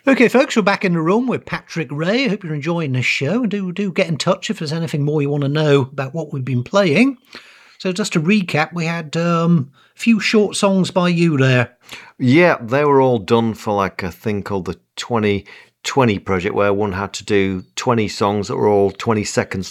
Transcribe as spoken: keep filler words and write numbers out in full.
Okay, folks, we're back in the room with Patrick Ray. I hope you're enjoying this show, and do do get in touch if there's anything more you want to know about what we've been playing. So just to recap, we had um, a few short songs by you there. Yeah, they were all done for like a thing called the twenty twenty project, where one had to do twenty songs that were all twenty seconds